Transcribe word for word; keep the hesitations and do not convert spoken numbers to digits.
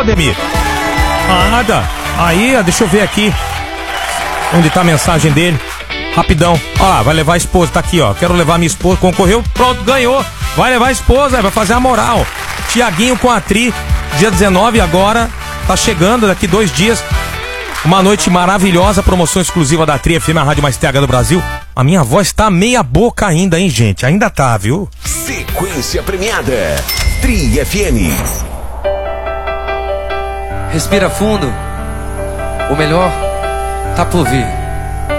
Ademir? Nada. Aí, ó, deixa eu ver aqui. Onde tá a mensagem dele? Rapidão. Ó lá, vai levar a esposa, tá aqui, ó. Quero levar minha esposa, concorreu, pronto, ganhou. Vai levar a esposa, vai fazer a moral. Tiaguinho com a Tri, dia dezenove agora, tá chegando daqui dois dias. Uma noite maravilhosa, promoção exclusiva da Tri F M, a rádio mais T H do Brasil. A minha voz tá meia boca ainda, hein, gente? Ainda tá, viu? Sequência premiada, Tri F M. Respira fundo. O melhor tá por vir.